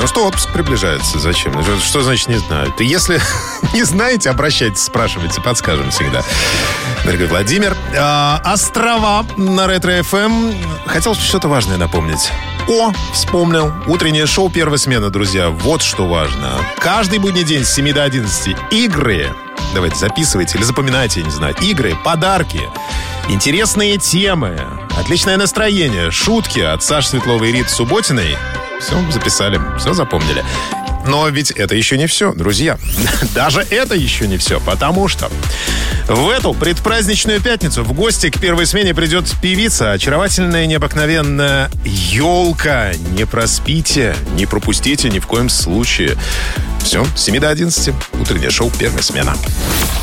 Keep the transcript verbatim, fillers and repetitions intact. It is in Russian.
Потому что отпуск приближается. Зачем? Что, что значит не знают? И если не знаете, обращайтесь, спрашивайте, подскажем всегда. Дорогой Владимир. А, острова на Ретро-эф эм. Хотел что-то важное напомнить. О, вспомнил. Утреннее шоу «Первая смена», друзья. Вот что важно. Каждый будний день с семи до одиннадцати игры. Давайте записывайте или запоминайте, я не знаю. Игры, подарки, интересные темы, отличное настроение, шутки от Саши Светловой и Риты Субботиной. Все записали, все запомнили. Но ведь это еще не все, друзья. Даже это еще не все, потому что в эту предпраздничную пятницу в гости к первой смене придет певица, очаровательная, необыкновенная Ёлка. Не проспите, не пропустите ни в коем случае. Все, с семи до одиннадцати. Утреннее шоу «Первая смена».